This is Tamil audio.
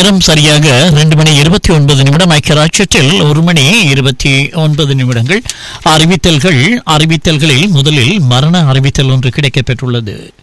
நேரம் சரியாக 2:29 ஐக்கியராட்சத்தில் 1:29. அறிவித்தல்களில் முதலில் மரண அறிவித்தல் ஒன்று கிடைக்கப்பெற்றுள்ளது.